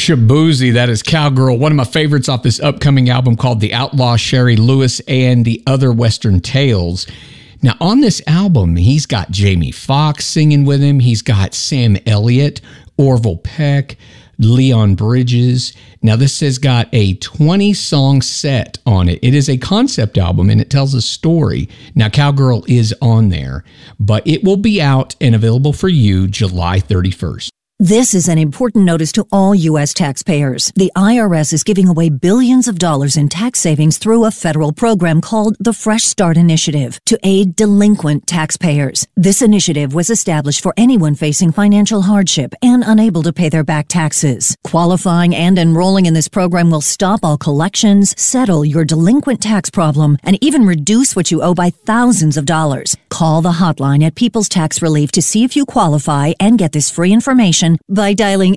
Shaboozey, that is Cowgirl, one of my favorites off this upcoming album called The Outlaw Sherry Lewis and the Other Western Tales. Now, on this album, he's got Jamie Foxx singing with him. He's got Sam Elliott, Orville Peck, Leon Bridges. Now, this has got a 20-song set on it. It is a concept album, and it tells a story. Now, Cowgirl is on there, but it will be out and available for you July 31st. This is an important notice to all U.S. taxpayers. The IRS is giving away billions of dollars in tax savings through a federal program called the Fresh Start Initiative to aid delinquent taxpayers. This initiative was established for anyone facing financial hardship and unable to pay their back taxes. Qualifying and enrolling in this program will stop all collections, settle your delinquent tax problem, and even reduce what you owe by thousands of dollars. Call the hotline at People's Tax Relief to see if you qualify and get this free information by dialing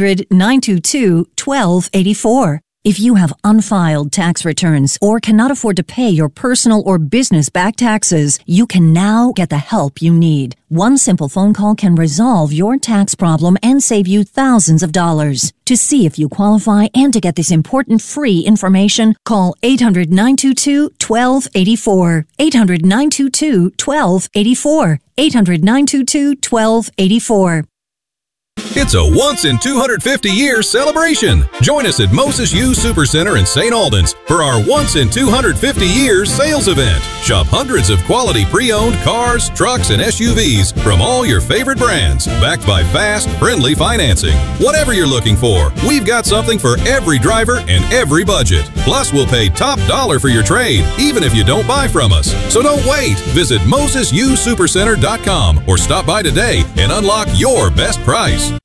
800-922-1284. If you have unfiled tax returns or cannot afford to pay your personal or business back taxes, you can now get the help you need. One simple phone call can resolve your tax problem and save you thousands of dollars. To see if you qualify and to get this important free information, call 800-922-1284. 800-922-1284. 800-922-1284. It's a once-in-250-year celebration. Join us at Moses U Supercenter in St. Albans for our once-in-250-year sales event. Shop hundreds of quality pre-owned cars, trucks, and SUVs from all your favorite brands, backed by fast, friendly financing. Whatever you're looking for, we've got something for every driver and every budget. Plus, we'll pay top dollar for your trade, even if you don't buy from us. So don't wait. Visit MosesUSupercenter.com or stop by today and unlock your best price.